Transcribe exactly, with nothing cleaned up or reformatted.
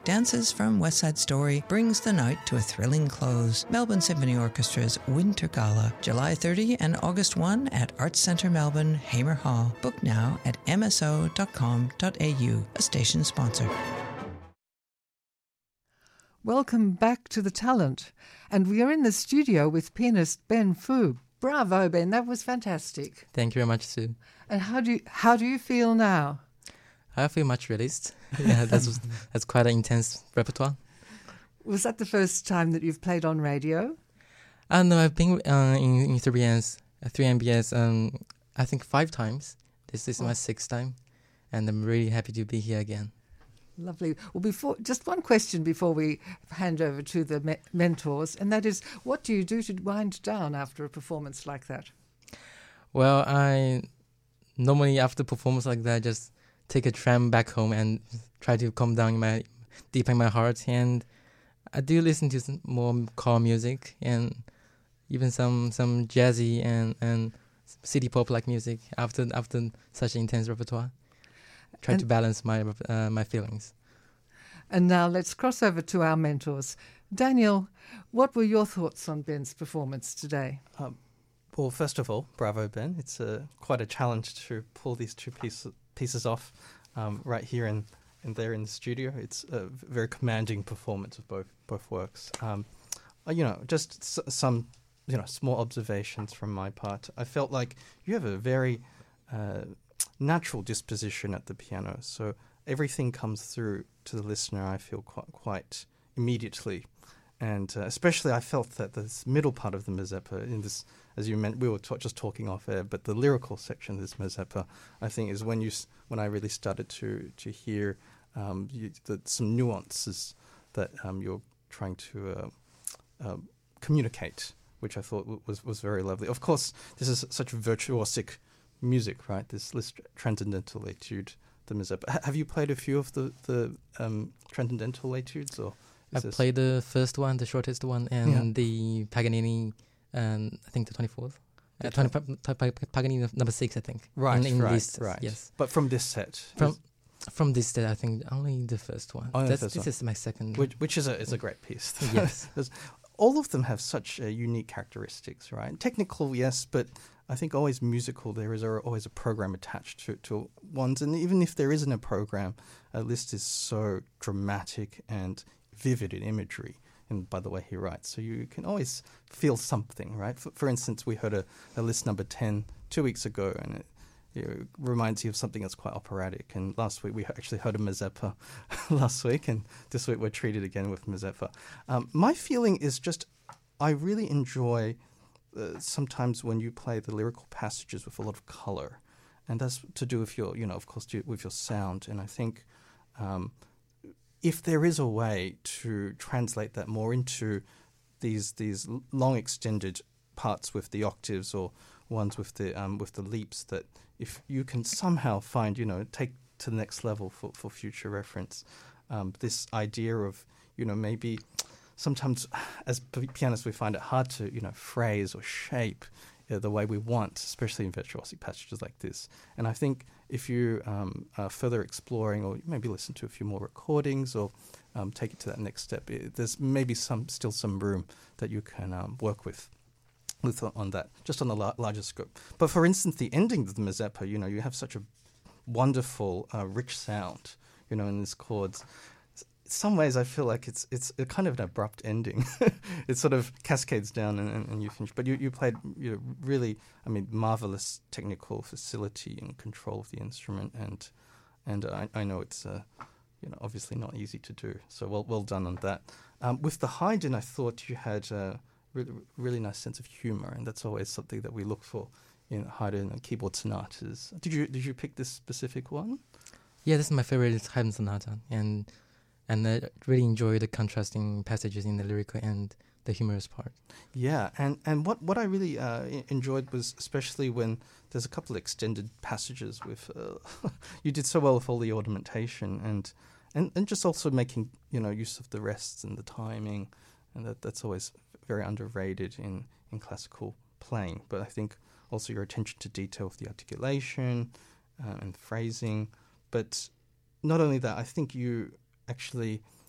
Dances from West Side Story brings the night to a thrilling close. Melbourne Symphony Orchestra's Winter Gala, July thirtieth and August first at Arts Centre Melbourne, Hamer Hall. Book now at m s o dot com dot a u, a station sponsor. Welcome back to The Talent. And we are in the studio with pianist Ben Fu. Bravo, Ben. That was fantastic. Thank you very much, Sue. And how do you, how do you feel now? I feel much released. Yeah, that's that's quite an intense repertoire. Was that the first time that you've played on radio? Uh, no, I've been uh, in, in three M B S, um, I think five times. This is oh. my sixth time, and I'm really happy to be here again. Lovely. Well, before just one question before we hand over to the me- mentors, and that is, what do you do to wind down after a performance like that? Well, I normally after a performance like that, just take a tram back home and try to calm down my deep in my heart. And I do listen to some more calm music and even some some jazzy and, and city pop like music after after such intense repertoire. Try and to balance my uh, my feelings. And now let's cross over to our mentors. Daniel, what were your thoughts on Ben's performance today? Um, well, first of all, bravo, Ben. It's uh, quite a challenge to pull these two pieces pieces off um, right here and, and there in the studio. It's a very commanding performance of both both works. Um, you know, just s- some you know small observations from my part. I felt like you have a very uh, natural disposition at the piano, so everything comes through to the listener, I feel, quite, quite immediately. And uh, especially I felt that this middle part of the Mazeppa, in this, as you meant, we were t- just talking off air, but the lyrical section of this Mazeppa, I think, is when you when I really started to to hear um, you, the, some nuances that um, you're trying to uh, uh, communicate, which I thought w- was was very lovely. Of course, this is such virtuosic music, right? This Liszt Transcendental Etude, the Mazeppa. H- have you played a few of the the um, Transcendental Etudes, or? I've played the first one, the shortest one, and yeah. the Paganini, um, I think the twenty-fourth. Uh, twenty, pa- pa- Paganini number six, I think. Right, in, in right, this, right. Yes. But from this set? From from this set, I think only the first one. Only That's, the first this one. is my second. Which, which is a is a great piece. Yes. All of them have such uh, unique characteristics, right? Technical, yes, but I think always musical. There is a, always a program attached to, to ones, and even if there isn't a program, a Liszt is so dramatic and vivid in imagery. And by the way he writes, so you can always feel something, right? For, for instance, we heard a, a Liszt number ten two weeks ago, and it, it reminds you of something that's quite operatic. And last week we actually heard a Mazeppa last week, and this week we're treated again with Mazeppa. Um, my feeling is just I really enjoy uh, sometimes when you play the lyrical passages with a lot of color, and that's to do with your, you know, of course, do, with your sound. And I think um, if there is a way to translate that more into these these long extended parts with the octaves or ones with the um, with the leaps, that if you can somehow find, you know, take to the next level for, for future reference, um, this idea of, you know, maybe sometimes as pianists we find it hard to, you know, phrase or shape uh, the way we want, especially in virtuosic passages like this. And I think if you um, are further exploring, or maybe listen to a few more recordings, or um, take it to that next step, it, there's maybe some still some room that you can um, work with, with on that, just on a la- larger scope. But for instance, the ending of the Mazeppa, you know, you have such a wonderful, uh, rich sound, you know, in these chords. In some ways, I feel like it's it's a kind of an abrupt ending. It sort of cascades down and, and, and you finish. But you, you played you know, really, I mean, marvelous technical facility and control of the instrument, and and I, I know it's uh, you know obviously not easy to do. So well well done on that. Um, with the Haydn, I thought you had a really, really nice sense of humor, and that's always something that we look for in Haydn and keyboard sonatas. Did you did you pick this specific one? Yeah, this is my favorite Haydn sonata, and. And I really enjoy the contrasting passages in the lyrical and the humorous part. Yeah, and, and what, what I really uh, enjoyed was especially when there's a couple of extended passages with... Uh, you did so well with all the ornamentation and, and, and just also making, you know, use of the rests and the timing, and that that's always very underrated in, in classical playing. But I think also your attention to detail of the articulation uh, and phrasing. But not only that, I think you... actually